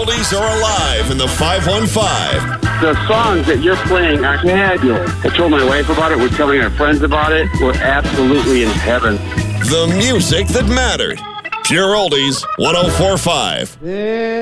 Oldies are alive in the 515. The songs that you're playing are fabulous. I told my wife about it. We're telling our friends about it. We're absolutely in heaven. The music that mattered. Pure Oldies 104.5.